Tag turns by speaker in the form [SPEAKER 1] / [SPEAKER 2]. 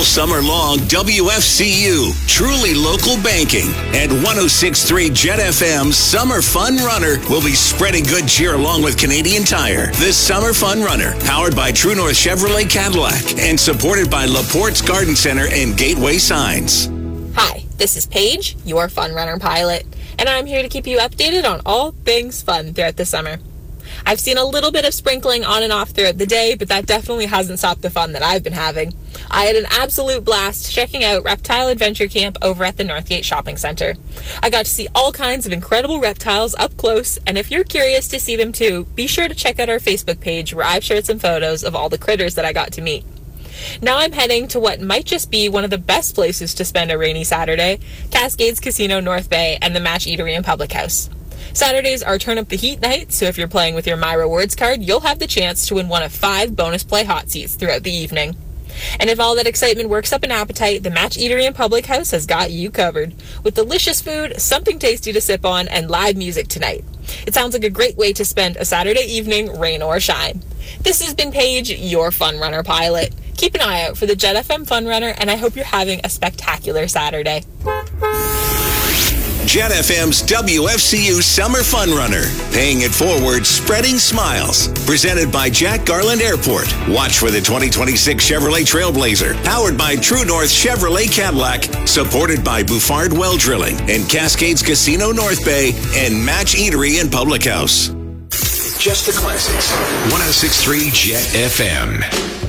[SPEAKER 1] summer long, WFCU, truly local banking, and 106.3 Jet FM Summer Fun Runner will be spreading good cheer along with Canadian Tire. This Summer Fun Runner, powered by True North Chevrolet Cadillac and supported by LaPorte's Garden Center and Gateway Signs.
[SPEAKER 2] Hi, this is Paige, your Fun Runner pilot, and I'm here to keep you updated on all things fun throughout the summer. I've seen a little bit of sprinkling on and off throughout the day, but that definitely hasn't stopped the fun that I've been having. I had an absolute blast checking out Reptile Adventure Camp over at the Northgate Shopping Center. I got to see all kinds of incredible reptiles up close, and if you're curious to see them too, be sure to check out our Facebook page where I've shared some photos of all the critters that I got to meet. Now I'm heading to what might just be one of the best places to spend a rainy Saturday, Cascades Casino North Bay and the Match Eatery and Public House. Saturdays are Turn Up the Heat night, so if you're playing with your My Rewards card, you'll have the chance to win one of 5 bonus play hot seats throughout the evening. And if all that excitement works up an appetite, the Match Eatery and Public House has got you covered, with delicious food, something tasty to sip on, and live music tonight. It sounds like a great way to spend a Saturday evening, rain or shine. This has been Paige, your Fun Runner pilot. Keep an eye out for the Jet FM Fun Runner, and I hope you're having a spectacular Saturday.
[SPEAKER 1] Jet FM's WFCU Summer Fun Runner, paying it forward, spreading smiles. Presented by Jack Garland Airport. Watch for the 2026 Chevrolet Trailblazer, powered by True North Chevrolet Cadillac, supported by Bouffard Well Drilling and Cascades Casino North Bay and Match Eatery and Public House. Just the classics. 106.3 Jet FM.